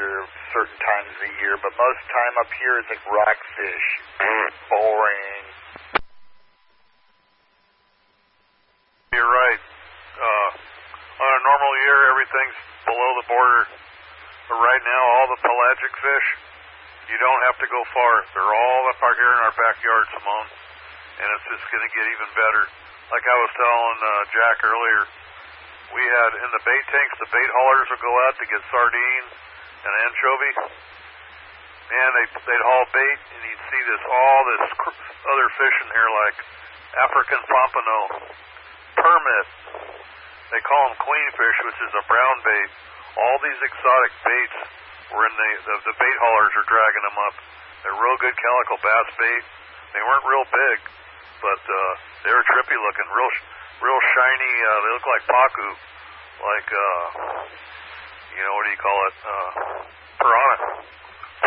here certain times of the year, but most time up here is like rockfish. Boring. You're right. On a normal year, everything's below the border. But right now, all the pelagic fish, you don't have to go far. They're all up here in our backyard, Simone. And it's just going to get even better. Like I was telling Jack earlier, we had in the bait tanks, the bait haulers would go out to get sardine and anchovy. Man, they'd haul bait, and you'd see all this other fish in here, like African pompano, permit. They call them queenfish, which is a brown bait. All these exotic baits were in the bait haulers are dragging them up. They're real good calico bass bait. They weren't real big, but they were trippy looking, real shiny. They look like pacu, like what do you call it?